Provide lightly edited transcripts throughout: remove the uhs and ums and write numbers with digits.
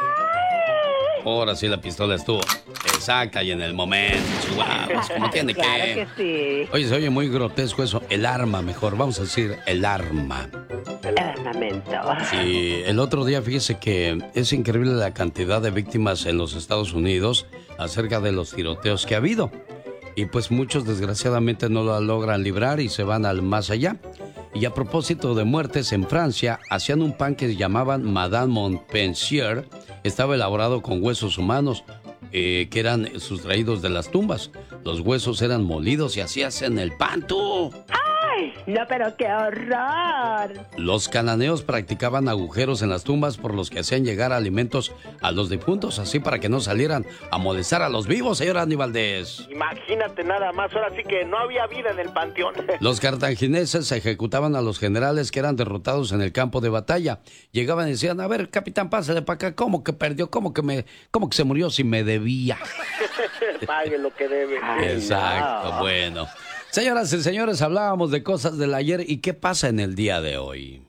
Ahora sí la pistola estuvo exacta y en el momento, chihuahuas, como tiene Claro que. sí. Oye, se oye muy grotesco eso. El arma, mejor, vamos a decir el arma. El armamento. Sí, el otro día fíjese que es increíble la cantidad de víctimas en los Estados Unidos acerca de los tiroteos que ha habido. Y pues muchos desgraciadamente no lo logran librar y se van al más allá. Y a propósito de muertes, en Francia hacían un pan que llamaban Madame Montpensier. Estaba elaborado con huesos humanos que eran sustraídos de las tumbas. Los huesos eran molidos y así hacen el pan, tú. ¡Ay! No, pero qué horror. Los cananeos practicaban agujeros en las tumbas por los que hacían llegar alimentos a los difuntos, así para que no salieran a molestar a los vivos, señor Andy Valdés. Imagínate nada más, ahora sí que no había vida en el panteón. Los cartagineses ejecutaban a los generales que eran derrotados en el campo de batalla. Llegaban y decían, a ver, capitán, pásale para acá, ¿cómo que perdió? ¿Cómo que se murió si me debía? Pague lo que debe. Exacto, no. Bueno. Señoras y señores, hablábamos de cosas del ayer y qué pasa en el día de hoy.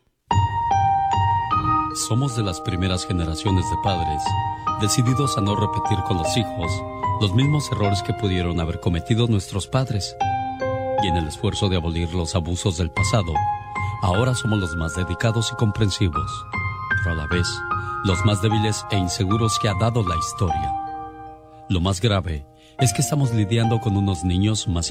Somos de las primeras generaciones de padres decididos a no repetir con los hijos los mismos errores que pudieron haber cometido nuestros padres. Y en el esfuerzo de abolir los abusos del pasado, ahora somos los más dedicados y comprensivos, pero a la vez los más débiles e inseguros que ha dado la historia. Lo más grave es que estamos lidiando con unos niños más